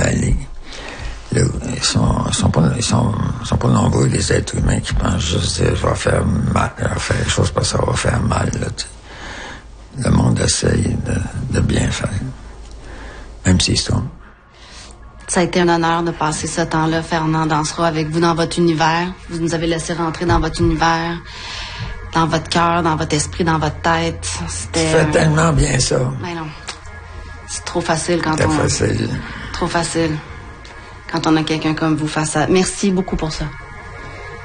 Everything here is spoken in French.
la Ligue. Ils sont pas nombreux, les êtres humains, qui pensent juste dire, je vais faire mal, je vais faire les choses parce que ça va faire mal, là, tu sais. Le monde essaye de bien faire. Même s'ils se trompent. Ça a été un honneur de passer ce temps-là, Fernand Dansereau, avec vous dans votre univers. Vous nous avez laissé rentrer dans votre univers, dans votre cœur, dans votre esprit, dans votre tête. C'était... Tu fais tellement bien ça. Mais non. C'est trop facile quand C'était facile. Trop facile. Quand on a quelqu'un comme vous face à... Merci beaucoup pour ça.